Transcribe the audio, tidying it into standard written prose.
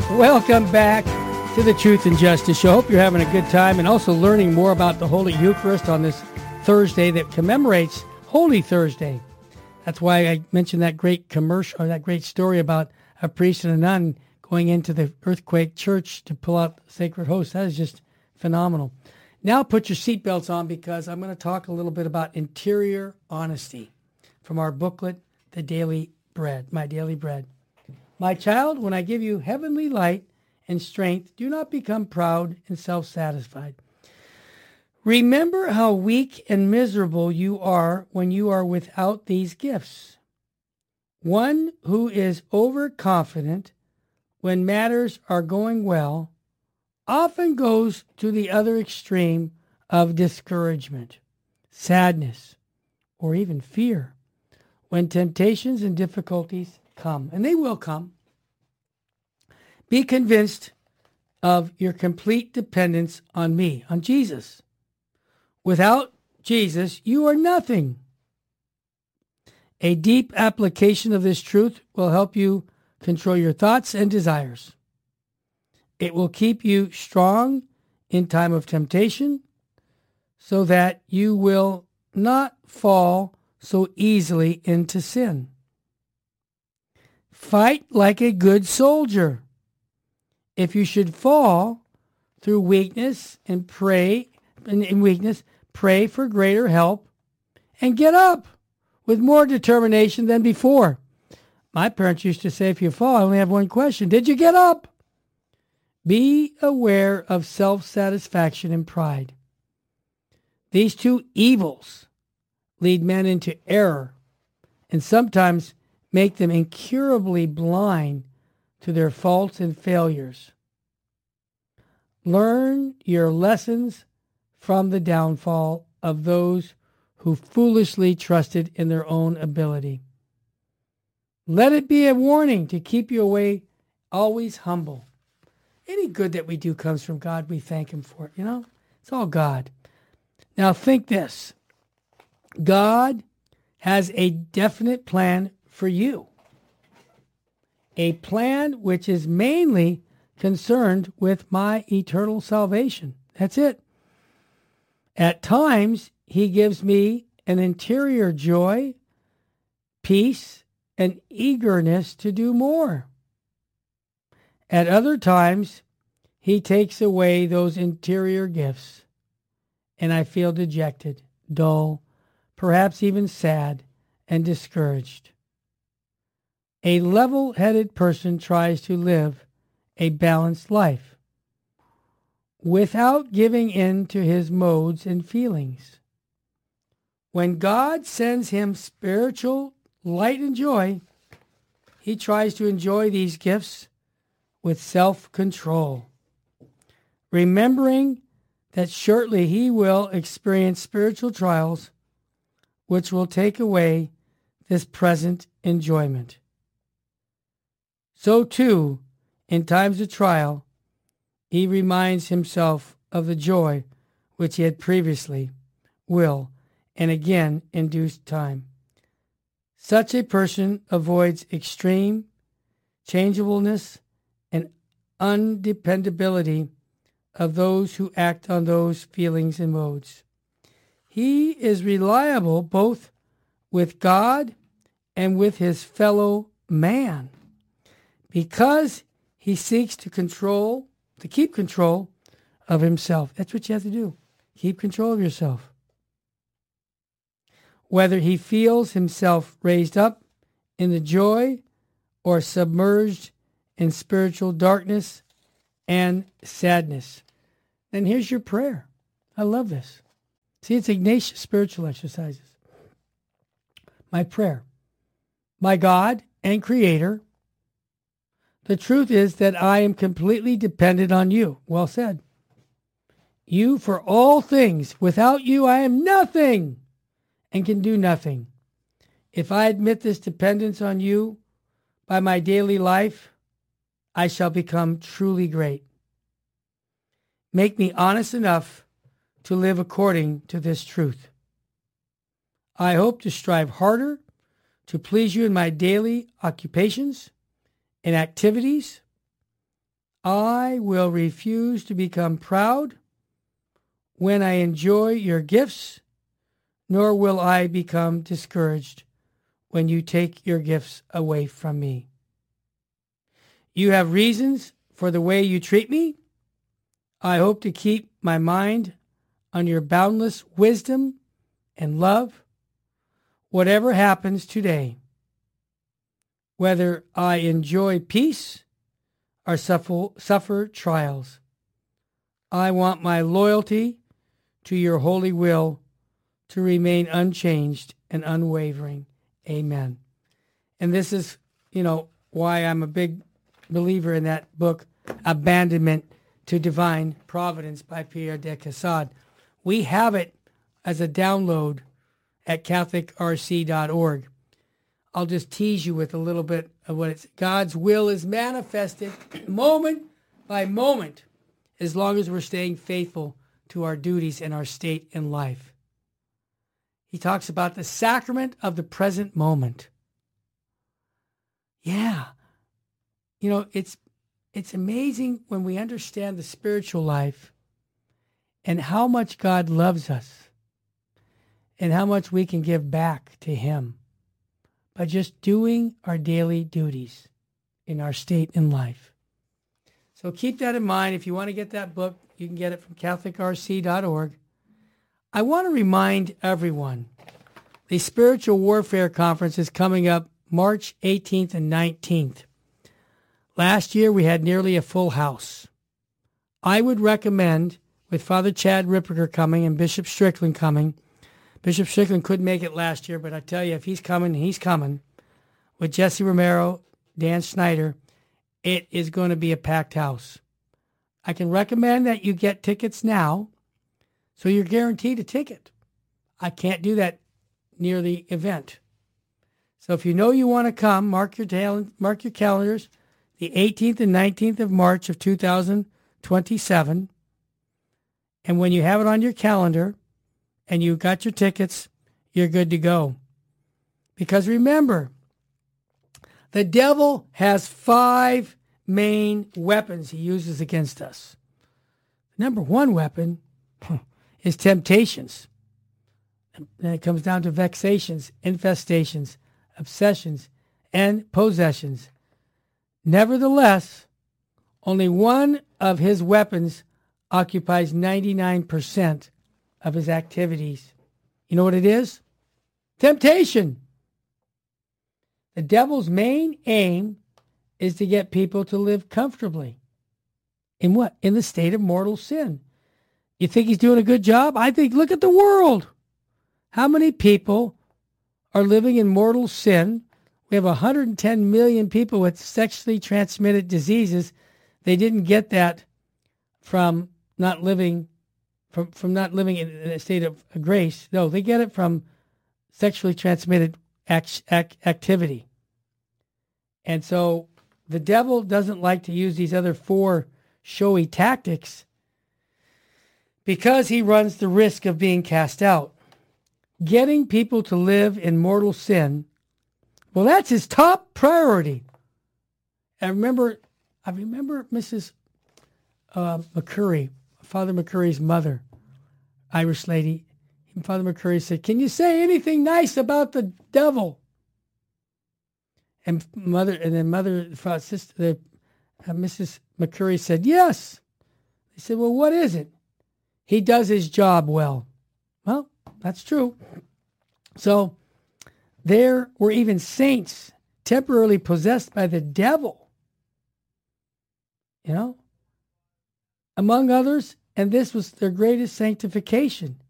Welcome back to the Truth and Justice Show. Hope you're having a good time and also learning more about the Holy Eucharist on this Thursday that commemorates Holy Thursday. That's why I mentioned that great commercial, or that great story about a priest and a nun going into the earthquake church to pull out the sacred host. That is just phenomenal. Now put your seatbelts on because I'm going to talk a little bit about interior honesty from our booklet, The Daily Bread, My Daily Bread. My child, when I give you heavenly light and strength, do not become proud and self-satisfied. Remember how weak and miserable you are when you are without these gifts. One who is overconfident when matters are going well often goes to the other extreme of discouragement, sadness, or even fear when temptations and difficulties come, and they will come. Be convinced of your complete dependence on me, on Jesus. Without Jesus, you are nothing. A deep application of this truth will help you control your thoughts and desires. It will keep you strong in time of temptation so that you will not fall so easily into sin. Fight like a good soldier. If you should fall through weakness and pray for greater help and get up with more determination than before. My parents used to say, if you fall, I only have one question. Did you get up? Be aware of self-satisfaction and pride. These two evils lead men into error and sometimes make them incurably blind to their faults and failures. Learn your lessons from the downfall of those who foolishly trusted in their own ability. Let it be a warning to keep you away, always humble. Any good that we do comes from God. We thank him for it, It's all God. Now think this. God has a definite plan for you. A plan which is mainly concerned with my eternal salvation. That's it. At times, he gives me an interior joy, peace, and eagerness to do more. At other times, he takes away those interior gifts, and I feel dejected, dull, perhaps even sad and discouraged. A level-headed person tries to live a balanced life without giving in to his modes and feelings. When God sends him spiritual light and joy, he tries to enjoy these gifts with self-control, remembering that shortly he will experience spiritual trials which will take away this present enjoyment. So too, in times of trial, he reminds himself of the joy which he had previously, will, and again in due time. Such a person avoids extreme changeableness and undependability of those who act on those feelings and modes. He is reliable both with God and with his fellow man, because he seeks to keep control of himself. That's what you have to do. Keep control of yourself. Whether he feels himself raised up in the joy or submerged in spiritual darkness and sadness. And here's your prayer. I love this. See, it's Ignatius spiritual exercises. My prayer. My God and Creator, the truth is that I am completely dependent on you. Well said. You for all things. Without you, I am nothing and can do nothing. If I admit this dependence on you by my daily life, I shall become truly great. Make me honest enough to live according to this truth. I hope to strive harder to please you in my daily occupations and activities, I will refuse to become proud when I enjoy your gifts, nor will I become discouraged when you take your gifts away from me. You have reasons for the way you treat me. I hope to keep my mind on your boundless wisdom and love, whatever happens today. Whether I enjoy peace or suffer trials, I want my loyalty to your holy will to remain unchanged and unwavering. Amen. And this is, why I'm a big believer in that book, Abandonment to Divine Providence by Pierre de Caussade. We have it as a download at CatholicRC.org. I'll just tease you with a little bit of what it's. God's will is manifested moment by moment as long as we're staying faithful to our duties and our state in life. He talks about the sacrament of the present moment. Yeah. It's amazing when we understand the spiritual life and how much God loves us and how much we can give back to him by just doing our daily duties in our state in life. So keep that in mind. If you want to get that book, you can get it from CatholicRC.org. I want to remind everyone, the Spiritual Warfare Conference is coming up March 18th and 19th. Last year, we had nearly a full house. I would recommend, with Father Chad Ripperger coming and Bishop Strickland coming, Bishop Strickland couldn't make it last year, but I tell you, if he's coming, he's coming. With Jesse Romero, Dan Snyder, it is going to be a packed house. I can recommend that you get tickets now, so you're guaranteed a ticket. I can't do that near the event. So if you know you want to come, mark your calendars, the 18th and 19th of March of 2027. And when you have it on your calendar and you got your tickets, you're good to go. Because remember, the devil has 5 main weapons he uses against us. Number one weapon is temptations. And then it comes down to vexations, infestations, obsessions, and possessions. Nevertheless, only one of his weapons occupies 99% of his activities. You know what it is? Temptation. The devil's main aim is to get people to live comfortably. In what? In the state of mortal sin. You think he's doing a good job? I think, look at the world. How many people are living in mortal sin? We have 110 million people with sexually transmitted diseases. They didn't get that from not living from not living in a state of grace. No, they get it from sexually transmitted activity. And so the devil doesn't like to use these other 4 showy tactics because he runs the risk of being cast out. Getting people to live in mortal sin, well, that's his top priority. I remember Mrs. McCurry, Father McCurry's mother, Irish lady. Father McCurry said, "Can you say anything nice about the devil?" And Mrs. McCurry said, "Yes." They said, "Well, what is it?" "He does his job well." Well, that's true. So there were even saints temporarily possessed by the devil, among others, and this was their greatest sanctification.